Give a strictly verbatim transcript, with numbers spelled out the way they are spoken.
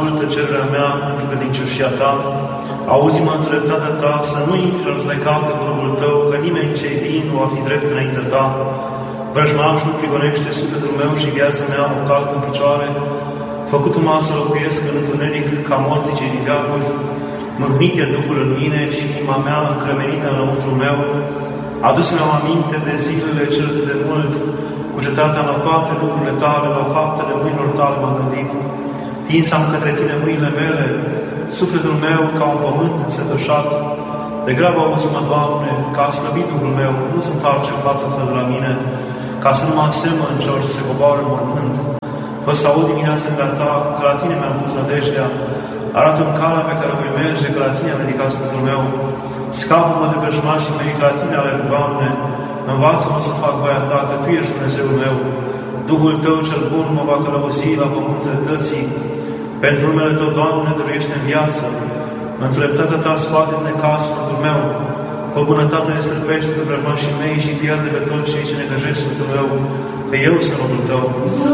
ascultă cererea mea pentru credincioșia ta, auzi-mă în dreptatea ta, să nu intri în judecată cu robul tău, că nimeni ce-i vin nu va fi drept înaintea ta. Vrăjmașul prigonește sufletul meu și viața mea o calcă în picioare, făcut-mă să locuiesc în întuneric ca morții cei din veacuri, mâhnit e Duhul în mine și inima mea încremenită înăuntru meu, adus-mi-am aminte de zilele cele de mult, cu cetatea la toate lucrurile tale, la faptele mâinilor tale m-am gândit. Tinsam către tine mâinile mele, sufletul meu ca un pământ înțetășat. Degrabă auzi-mă, Doamne, ca a slăbit Duhul meu, nu se întoarce fața ta de la mine, ca să nu mă asemăn celor ce se coboară în mormânt. Fă să aud dimineața în ta, că la tine mi-am pus nădejdea. Arată-mi calea pe care voi merge, că la tine am ridicat sufletul meu. Scapă-mă de vrăjmașii mei, că la tine alerg, Doamne. Învață-mă să fac voia ta, că tu ești Dumnezeul meu. Duhul tău cel bun mă va călăuzi la pământul dreptății. Pentru numele tău, Doamne, dăruiește în viață. În dreptatea ta scoate din necaz sfântul meu. Fă bunătate de stârpește pe vrăjmașii mei și pierde pe toți cei ce necăjesc sfântul meu, că eu sunt robul tău.